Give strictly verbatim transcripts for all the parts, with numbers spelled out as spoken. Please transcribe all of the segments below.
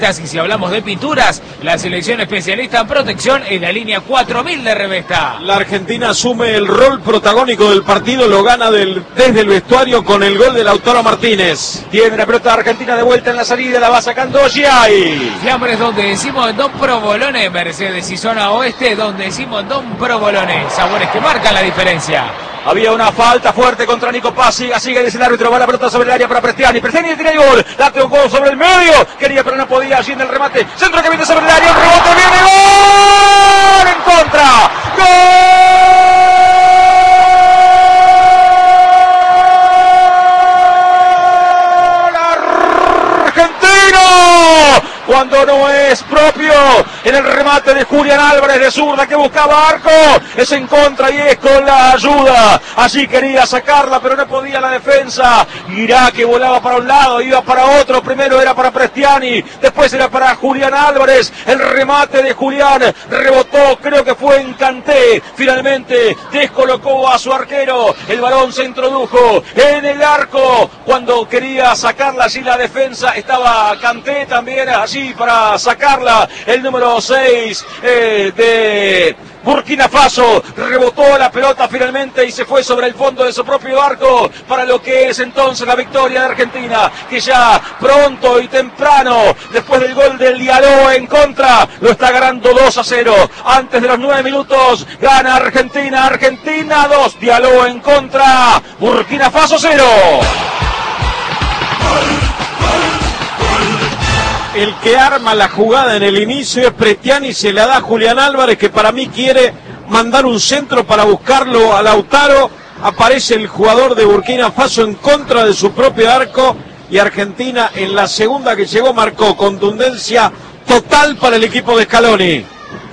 Y si hablamos de pinturas, la selección especialista en protección es la línea cuatro mil de Revesta. La Argentina asume el rol protagónico del partido, lo gana del, desde el vestuario con el gol de Lautaro Martínez. Tiene la pelota Argentina de vuelta en la salida, la va sacando Giai. Fiambres donde decimos Don Provolone, Mercedes y zona oeste donde decimos Don Provolone. Sabores que marcan la diferencia. Había una falta fuerte contra Nico Paz, sigue, sigue, dice el árbitro, va la pelota sobre el área para Prestiani, Prestiani tiene el gol, la tocó sobre el medio, quería pero no podía, allí en el remate, centro que viene sobre el área, un rebote, viene gol, en contra, gol argentino, cuando no es propio, en el remate de Julián Álvarez de zurda que buscaba arco, es en contra y es con la ayuda, allí quería sacarla pero no podía la defensa, Guirá que volaba para un lado, iba para otro, primero era para Prestiani, después era para Julián Álvarez, el remate de Julián, rebotó, creo que fue en Kanté, finalmente descolocó a su arquero, el balón se introdujo en el arco, cuando quería sacarla allí la defensa, estaba Kanté también allí para sacarla, el número seis eh, de Burkina Faso, rebotó la pelota finalmente y se fue sobre el fondo de su propio arco para lo que es entonces la victoria de Argentina, que ya pronto y temprano, después del gol del Diallo en contra, lo está ganando dos a cero, antes de los nueve minutos, gana Argentina, Argentina dos, Diallo en contra, Burkina Faso cero. El que arma la jugada en el inicio es Prestiani, se la da a Julián Álvarez, que para mí quiere mandar un centro para buscarlo a Lautaro. Aparece el jugador de Burkina Faso en contra de su propio arco y Argentina en la segunda que llegó marcó contundencia total para el equipo de Scaloni.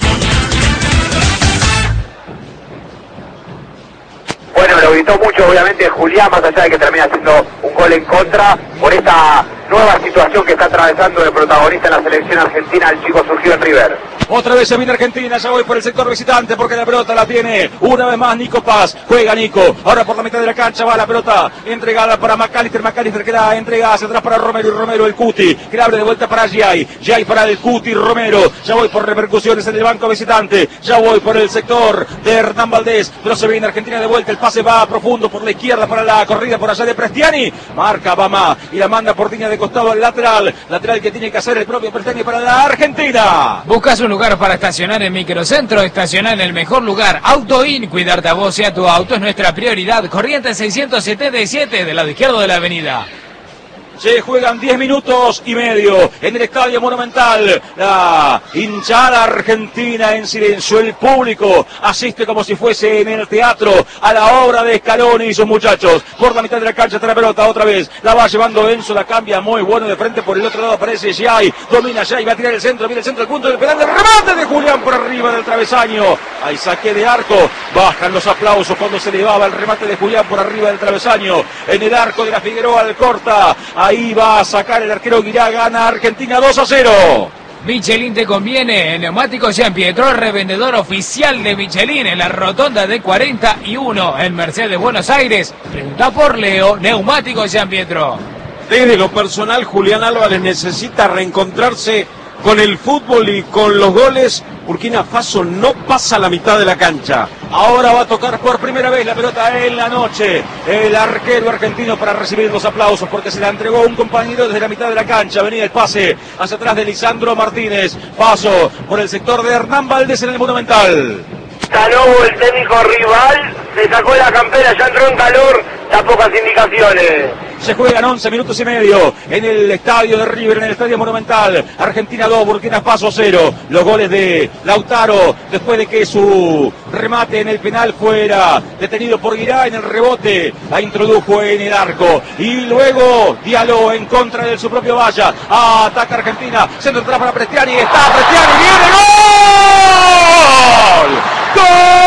Bueno, lo gritó mucho obviamente Julián, más allá de que termina haciendo un gol en contra por esta nueva situación que está atravesando el protagonista en la selección argentina, el chico surgido en River. Otra vez se viene Argentina, ya voy por el sector visitante porque la pelota la tiene una vez más Nico Paz, juega Nico, ahora por la mitad de la cancha va la pelota entregada para McAllister, McAllister que la entrega hacia atrás para Romero y Romero el Cuti, que la abre de vuelta para Giai, Giai para el Cuti, Romero, ya voy por repercusiones en el banco visitante, ya voy por el sector de Hernán Valdés, pero se viene Argentina de vuelta, el pase va profundo por la izquierda para la corrida por allá de Prestiani, marca Bama y la manda por línea de costado al lateral, lateral que tiene que hacer el propio Prestiani para la Argentina. Buscas un lugar para estacionar en Microcentro, estacionar en el mejor lugar, AutoIn, cuidarte a vos y a tu auto es nuestra prioridad, Corrientes seiscientos setenta y siete del lado izquierdo de la avenida. Se juegan diez minutos y medio en el Estadio Monumental. La hinchada argentina en silencio. El público asiste como si fuese en el teatro a la obra de Scaloni y sus muchachos. Por la mitad de la cancha está la pelota otra vez. La va llevando Enzo, la cambia muy bueno de frente. Por el otro lado aparece Giai. Domina Giai, va a tirar el centro. Viene el centro, el punto del penal. El remate de Julián por arriba del travesaño. Hay saque de arco. Bajan los aplausos cuando se elevaba el remate de Julián por arriba del travesaño. En el arco de la Figueroa al corta. Ahí va a sacar el arquero Guirá, gana Argentina dos a cero. Michelin te conviene, en Neumáticos Jean Pietro, revendedor oficial de Michelin en la rotonda de cuarenta y uno en Mercedes, Buenos Aires. Pregunta por Leo, Neumáticos Jean Pietro. Desde lo personal, Julián Álvarez necesita reencontrarse con el fútbol y con los goles. Burkina Faso no pasa la mitad de la cancha. Ahora va a tocar por primera vez la pelota en la noche el arquero argentino para recibir los aplausos porque se la entregó un compañero desde la mitad de la cancha. Venía el pase hacia atrás de Lisandro Martínez. Paso por el sector de Hernán Valdés en el Monumental. Talobo, el técnico rival, se sacó la campera, ya entró en calor, da pocas indicaciones. Se juegan once minutos y medio en el estadio de River, en el estadio Monumental. Argentina dos, Burkina Faso cero. Los goles de Lautaro, después de que su remate en el penal fuera detenido por Guirá, en el rebote la introdujo en el arco. Y luego Diallo en contra de su propio valla. Ataca Argentina, centro atrás para Prestiani, está Prestiani, viene gol. ¡Gol!